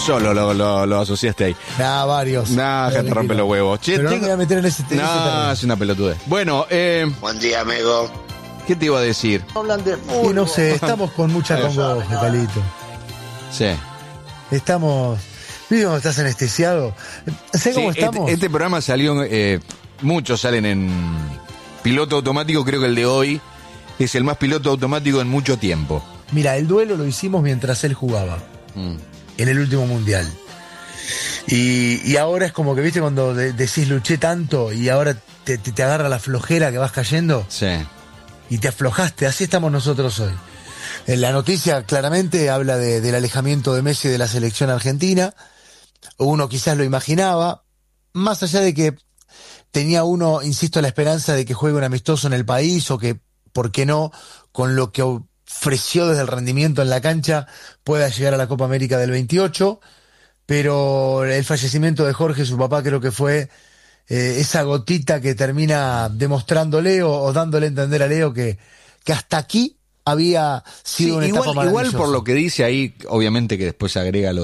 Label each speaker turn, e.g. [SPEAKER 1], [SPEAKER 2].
[SPEAKER 1] solo lo asociaste ahí.
[SPEAKER 2] Varios.
[SPEAKER 1] Que te rompe los huevos. Che,
[SPEAKER 2] pero no me voy a meter en ese
[SPEAKER 1] No, es una pelotudez. Bueno,
[SPEAKER 3] buen día, amigo.
[SPEAKER 1] ¿Qué te iba a decir?
[SPEAKER 3] Hablan de
[SPEAKER 2] y no sé, estamos con mucha congoja, Calito.
[SPEAKER 1] Sí.
[SPEAKER 2] Estamos... ¿Viste cómo estás anestesiado? ¿Sabes cómo estamos?
[SPEAKER 1] Este programa salió... muchos salen en piloto automático. Creo que el de hoy es el más piloto automático en mucho tiempo.
[SPEAKER 2] Mira, el duelo lo hicimos mientras él jugaba. En el último mundial. Y ahora es como que, ¿viste? Cuando decís luché tanto y ahora te agarra la flojera que vas cayendo.
[SPEAKER 1] Sí.
[SPEAKER 2] Y te aflojaste. Así estamos nosotros hoy. La noticia claramente habla del alejamiento de Messi de la selección argentina. Uno quizás lo imaginaba. Más allá de que tenía uno, insisto, la esperanza de que juegue un amistoso en el país o que, ¿por qué no?, con lo que ofreció desde el rendimiento en la cancha pueda llegar a la Copa América del 28. Pero el fallecimiento de Jorge, su papá, creo que fue esa gotita que termina demostrándole o dándole a entender a Leo que hasta aquí había sido una etapa maravillosa.
[SPEAKER 1] Igual por lo que dice ahí, obviamente que después agrega lo